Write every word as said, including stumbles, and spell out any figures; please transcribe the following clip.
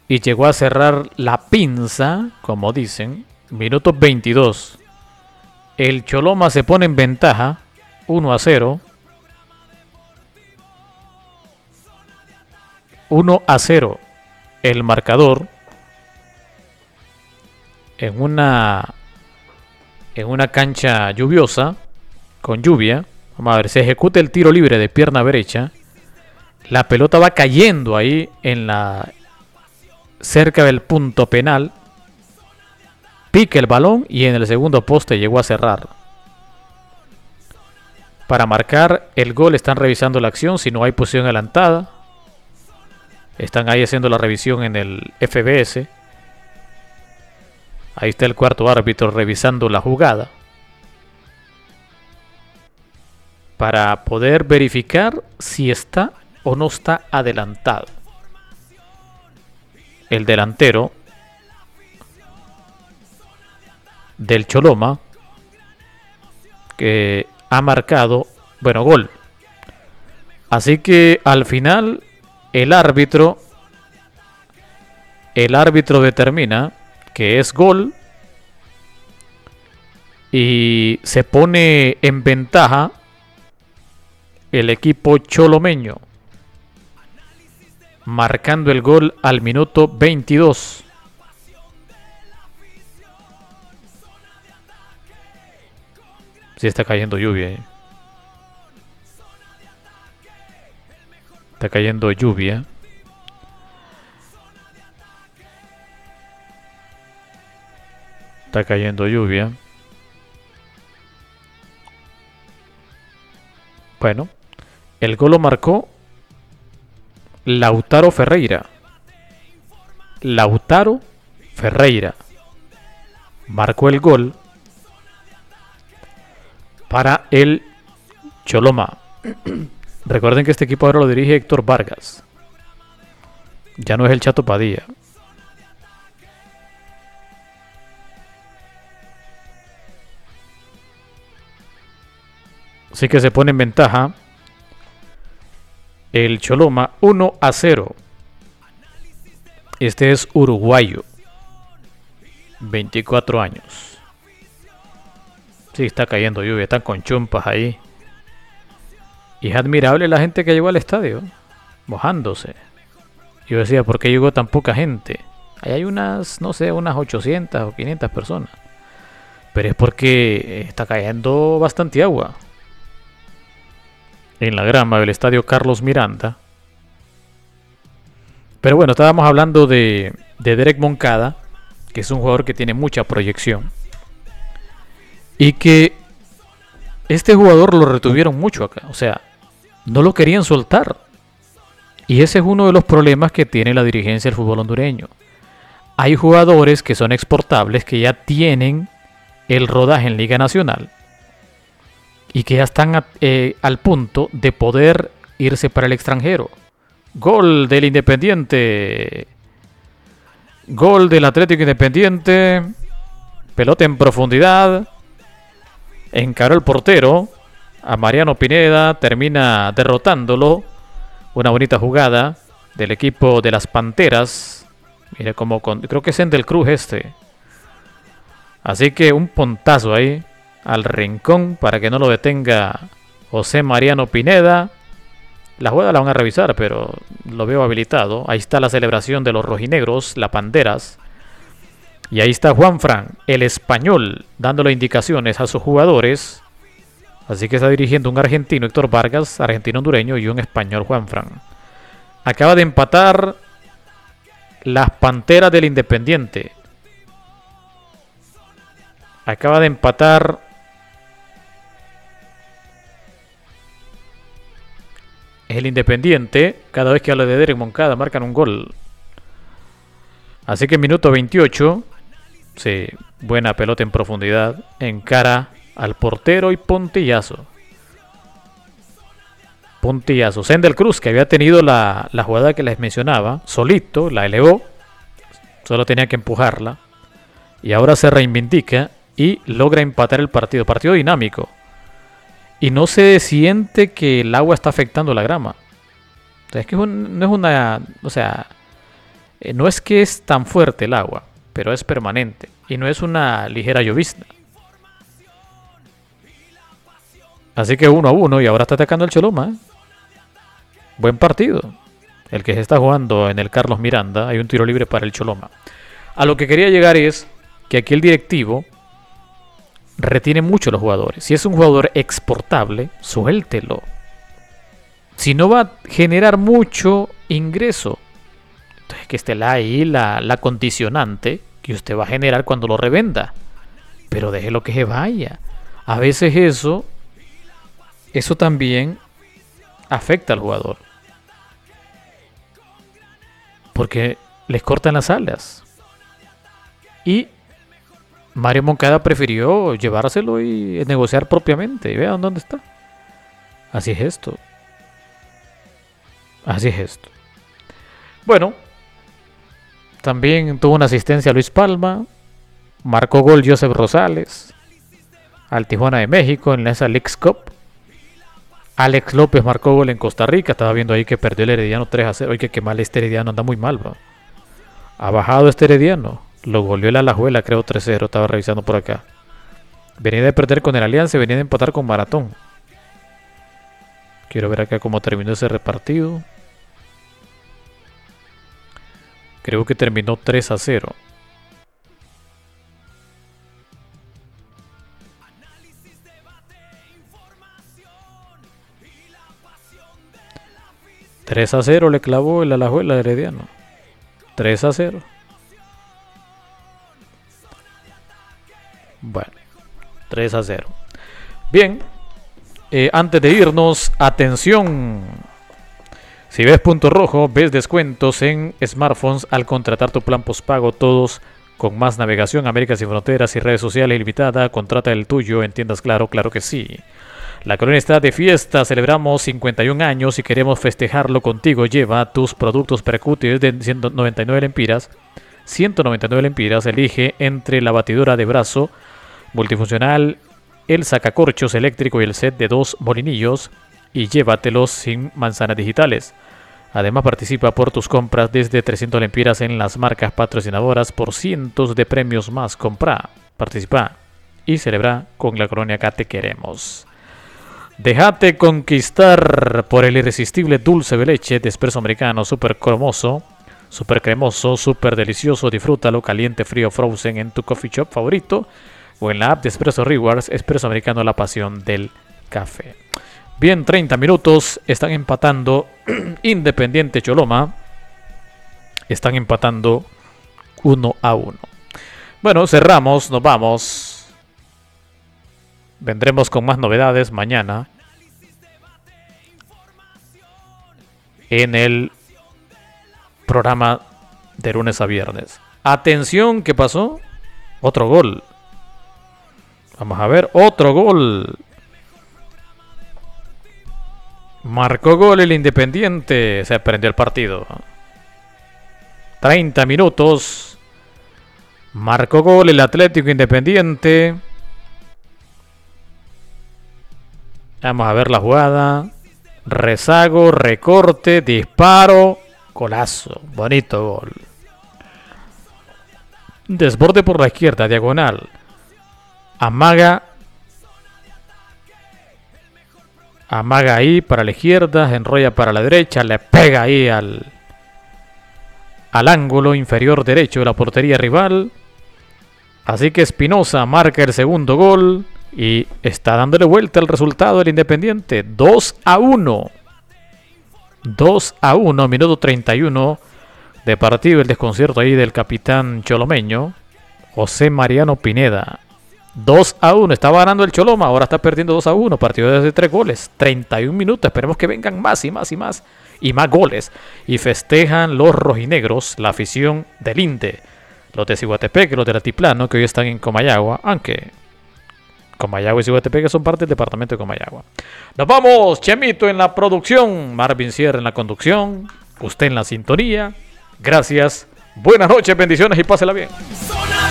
y llegó a cerrar la pinza, como dicen. Minuto veintidós. El Choloma se pone en ventaja, uno a cero. uno a cero el marcador en una en una cancha lluviosa, con lluvia. Vamos a ver, se ejecuta el tiro libre de pierna derecha. La pelota va cayendo ahí en la cerca del punto penal. Pica el balón y en el segundo poste llegó a cerrar. Para marcar el gol están revisando la acción, si no hay posición adelantada. Están ahí haciendo la revisión en el F B S. Ahí está el cuarto árbitro revisando la jugada para poder verificar si está o no está adelantado. El delantero del Choloma, que ha marcado, bueno, gol. Así que al final el árbitro el árbitro determina que es gol y se pone en ventaja el equipo cholomeño, marcando el gol al minuto veintidós. Sí, está cayendo lluvia. ¿eh? Está cayendo lluvia. Está cayendo lluvia. Bueno, el gol lo marcó Lautaro Ferreira. Lautaro Ferreira marcó el gol para el Choloma. Recuerden que este equipo ahora lo dirige Héctor Vargas. Ya no es el Chato Padilla. Así que se pone en ventaja el Choloma uno a cero. Este es uruguayo, veinticuatro años. Sí, está cayendo lluvia, están con chumpas ahí. Y es admirable la gente que llegó al estadio, mojándose. Yo decía, ¿por qué llegó tan poca gente? Ahí hay unas, no sé, unas ochocientas o quinientas personas. Pero es porque está cayendo bastante agua en la grama del estadio Carlos Miranda. Pero bueno, estábamos hablando de, de Derek Moncada, que es un jugador que tiene mucha proyección. Y que este jugador lo retuvieron mucho acá. O sea, no lo querían soltar. Y ese es uno de los problemas que tiene la dirigencia del fútbol hondureño. Hay jugadores que son exportables, que ya tienen el rodaje en Liga Nacional y que ya están a, eh, al punto de poder irse para el extranjero. Gol del Independiente. Gol del Atlético Independiente. Pelota en profundidad. Encaró el portero a Mariano Pineda. Termina derrotándolo. Una bonita jugada del equipo de las Panteras. Mira como con, creo que es en del Cruz este. Así que un pontazo ahí al rincón para que no lo detenga José Mariano Pineda. La jugada la van a revisar, pero lo veo habilitado. Ahí está la celebración de los rojinegros, las Panteras. Y ahí está Juanfran, el español, dándole indicaciones a sus jugadores. Así que está dirigiendo un argentino, Héctor Vargas, argentino hondureño, y un español, Juanfran. Acaba de empatar las Panteras del Independiente. Acaba de empatar el Independiente. Cada vez que habla de Derek Moncada marcan un gol. Así que en minuto veintiocho. Sí, buena pelota en profundidad. Encara al portero y puntillazo. Puntillazo. Sendel Cruz, que había tenido la, la jugada que les mencionaba, solito, la elevó. Solo tenía que empujarla. Y ahora se reivindica y logra empatar el partido. Partido dinámico. Y no se siente que el agua está afectando la grama. O sea, es que es un, no es una... O sea, Eh, no es que es tan fuerte el agua, pero es permanente y no es una ligera llovizna. Así que uno a uno y ahora está atacando el Choloma. ¿eh? Buen partido. El que se está jugando en el Carlos Miranda. Hay un tiro libre para el Choloma. A lo que quería llegar es que aquí el directivo retiene mucho a los jugadores. Si es un jugador exportable, suéltelo. Si no va a generar mucho ingreso, entonces que esté ahí la, la condicionante que usted va a generar cuando lo revenda. Pero déjelo que se vaya. A veces eso, eso también afecta al jugador. Porque les cortan las alas. Y Mario Moncada prefirió llevárselo y negociar propiamente. Y vean dónde está. Así es esto. Así es esto. Bueno. También tuvo una asistencia Luis Palma. Marcó gol Joseph Rosales. Al Tijuana de México en esa Leagues Cup. Alex López marcó gol en Costa Rica. Estaba viendo ahí que perdió el Herediano tres a cero. Oye, que mal este Herediano, anda muy mal. ¿va? Ha bajado este Herediano. Lo goleó el Alajuela, creo tres cero. Estaba revisando por acá. Venía de perder con el Alianza y venía de empatar con Maratón. Quiero ver acá cómo terminó ese repartido. Creo que terminó tres a cero. tres a cero le clavó el Alajuela de Herediano. tres a cero. Bueno, tres a cero. Bien, eh, antes de irnos, atención. Si ves punto rojo, ves descuentos en smartphones al contratar tu plan postpago, todos con más navegación, América sin fronteras y redes sociales ilimitada. Contrata el tuyo en tiendas Claro, claro que sí. La colonia está de fiesta, celebramos cincuenta y un años y queremos festejarlo contigo. Lleva tus productos percutidos de ciento noventa y nueve lempiras. ciento noventa y nueve lempiras, elige entre la batidora de brazo multifuncional, el sacacorchos eléctrico y el set de dos molinillos y llévatelos sin manzanas digitales. Además participa por tus compras desde trescientas lempiras en las marcas patrocinadoras por cientos de premios más. Compra, participa y celebra con la colonia Acá Te Queremos. Déjate conquistar por el irresistible dulce de leche de Espresso Americano, super cremoso, super cremoso, super delicioso. Disfrútalo caliente, frío, frozen en tu coffee shop favorito o en la app de Espresso Rewards. Espresso Americano, la pasión del café. Bien, treinta minutos, están empatando Independiente Choloma. Están empatando uno a uno. Bueno, cerramos, nos vamos. Vendremos con más novedades mañana en el programa de lunes a viernes. Atención, ¿qué pasó? Otro gol. Vamos a ver, otro gol. Marcó gol el Independiente. Se prendió el partido. treinta minutos. Marcó gol el Atlético Independiente. Vamos a ver la jugada. Rezago, recorte, disparo, golazo. Bonito gol. Desborde por la izquierda, diagonal. Amaga. Amaga ahí para la izquierda, enrolla para la derecha, le pega ahí al, al ángulo inferior derecho de la portería rival. Así que Espinosa marca el segundo gol. Y está dándole vuelta al resultado del Independiente. dos a uno. dos a uno, minuto treinta y uno de partido. El desconcierto ahí del capitán cholomeño, José Mariano Pineda. dos a uno. Estaba ganando el Choloma, ahora está perdiendo dos a uno. Partido desde tres goles. treinta y un minutos. Esperemos que vengan más y más y más. Y más goles. Y festejan los rojinegros, la afición del Inde. Los de Ciguatepec, los del Altiplano, que hoy están en Comayagua. Aunque Comayagua y Ciguatepec son parte del departamento de Comayagua. Nos vamos, Chemito en la producción, Marvin Sierra en la conducción, usted en la sintonía. Gracias, buenas noches, bendiciones y pásela bien.